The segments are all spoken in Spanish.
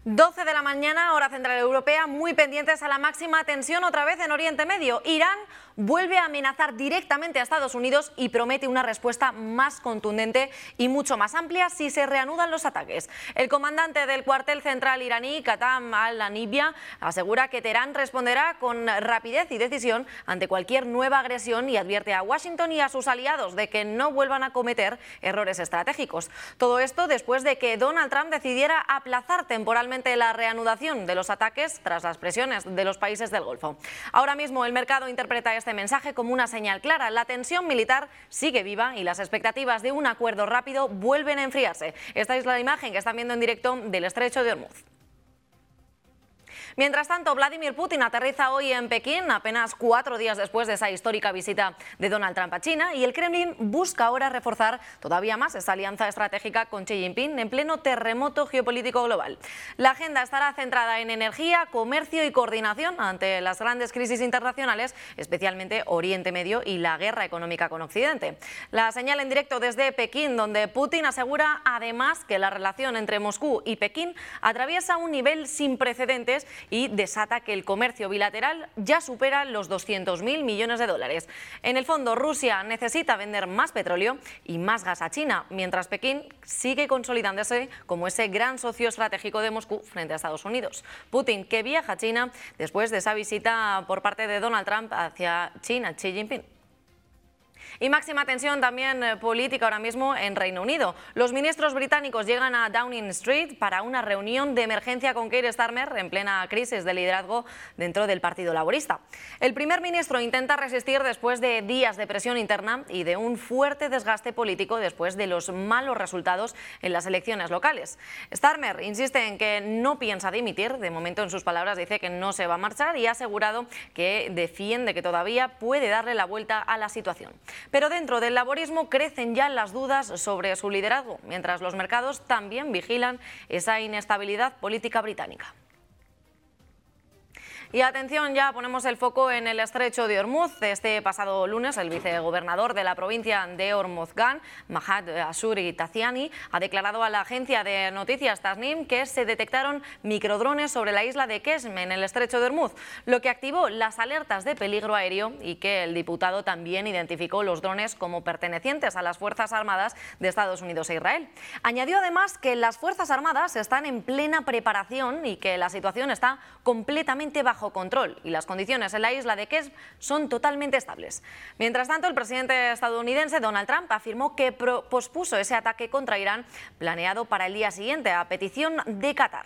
12 de la mañana, hora central europea, muy pendientes a la máxima tensión otra vez en Oriente Medio. Irán vuelve a amenazar directamente a Estados Unidos y promete una respuesta más contundente y mucho más amplia si se reanudan los ataques. El comandante del cuartel central iraní, Qatam al-Anibia, asegura que Teherán responderá con rapidez y decisión ante cualquier nueva agresión y advierte a Washington y a sus aliados de que no vuelvan a cometer errores estratégicos. Todo esto después de que Donald Trump decidiera aplazar temporalmente la reanudación de los ataques tras las presiones de los países del Golfo. Ahora mismo el mercado interpreta este mensaje como una señal clara. La tensión militar sigue viva y las expectativas de un acuerdo rápido vuelven a enfriarse. Esta es la imagen que están viendo en directo del estrecho de Hormuz. Mientras tanto, Vladimir Putin aterriza hoy en Pekín, apenas 4 días después de esa histórica visita de Donald Trump a China, y el Kremlin busca ahora reforzar todavía más esa alianza estratégica con Xi Jinping en pleno terremoto geopolítico global. La agenda estará centrada en energía, comercio y coordinación ante las grandes crisis internacionales, especialmente Oriente Medio y la guerra económica con Occidente. La señal en directo desde Pekín, donde Putin asegura además que la relación entre Moscú y Pekín atraviesa un nivel sin precedentes y desata que el comercio bilateral ya supera los 200.000 millones de dólares. En el fondo, Rusia necesita vender más petróleo y más gas a China, mientras Pekín sigue consolidándose como ese gran socio estratégico de Moscú frente a Estados Unidos. Putin, que viaja a China después de esa visita por parte de Donald Trump hacia China, Xi Jinping. Y máxima tensión también política ahora mismo en Reino Unido. Los ministros británicos llegan a Downing Street para una reunión de emergencia con Keir Starmer en plena crisis de liderazgo dentro del Partido Laborista. El primer ministro intenta resistir después de días de presión interna y de un fuerte desgaste político después de los malos resultados en las elecciones locales. Starmer insiste en que no piensa dimitir, de momento en sus palabras dice que no se va a marchar y ha asegurado que defiende que todavía puede darle la vuelta a la situación. Pero dentro del laborismo crecen ya las dudas sobre su liderazgo, mientras los mercados también vigilan esa inestabilidad política británica. Y atención, ya ponemos el foco en el estrecho de Hormuz. Este pasado lunes, el vicegobernador de la provincia de Hormozgan, Mahad Ashuri Taziani, ha declarado a la agencia de noticias Tasnim que se detectaron microdrones sobre la isla de Qeshm, en el estrecho de Hormuz, lo que activó las alertas de peligro aéreo, y que el diputado también identificó los drones como pertenecientes a las Fuerzas Armadas de Estados Unidos e Israel. Añadió además que las Fuerzas Armadas están en plena preparación y que la situación está completamente bajo control y las condiciones en la isla de Qeshm son totalmente estables. Mientras tanto, el presidente estadounidense Donald Trump afirmó que pospuso ese ataque contra Irán planeado para el día siguiente a petición de Qatar.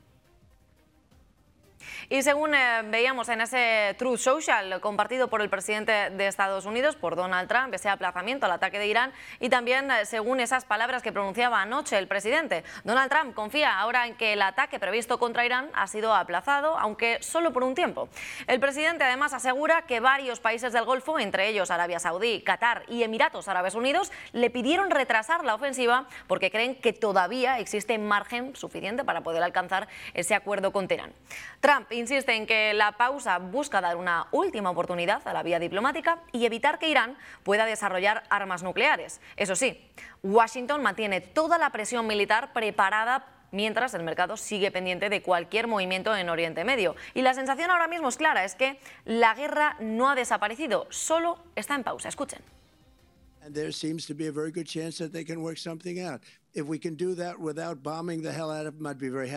Y según veíamos en ese Truth Social compartido por el presidente de Estados Unidos, por Donald Trump, ese aplazamiento al ataque de Irán, y también según esas palabras que pronunciaba anoche el presidente, Donald Trump confía ahora en que el ataque previsto contra Irán ha sido aplazado, aunque solo por un tiempo. El presidente además asegura que varios países del Golfo, entre ellos Arabia Saudí, Qatar y Emiratos Árabes Unidos, le pidieron retrasar la ofensiva porque creen que todavía existe margen suficiente para poder alcanzar ese acuerdo con Teherán. Trump insiste en que la pausa busca dar una última oportunidad a la vía diplomática y evitar que Irán pueda desarrollar armas nucleares. Eso sí, Washington mantiene toda la presión militar preparada mientras el mercado sigue pendiente de cualquier movimiento en Oriente Medio. Y la sensación ahora mismo es clara, es que la guerra no ha desaparecido, solo está en pausa. Escuchen. And there seems to be a very good chance that they can work something out. If we can do that without bombing the hell out of them, I'd be very happy.